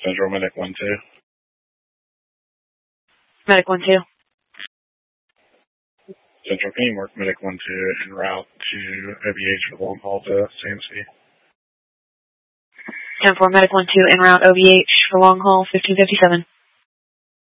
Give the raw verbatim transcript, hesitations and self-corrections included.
Central Medic one two. Medic one two. Central, can you mark Medic one two en route to O B H for long haul to C M C? ten four, Medic one two en route O B H for long haul fifteen fifty-seven.